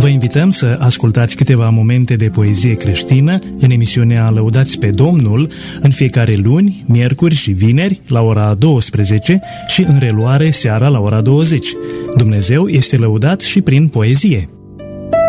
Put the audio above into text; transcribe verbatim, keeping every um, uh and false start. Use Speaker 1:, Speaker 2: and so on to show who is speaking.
Speaker 1: Vă invităm să ascultați câteva momente de poezie creștină în emisiunea Lăudați pe Domnul în fiecare luni, miercuri și vineri la ora douăsprezece și în reluare seara la ora douăzeci. Dumnezeu este lăudat și prin poezie.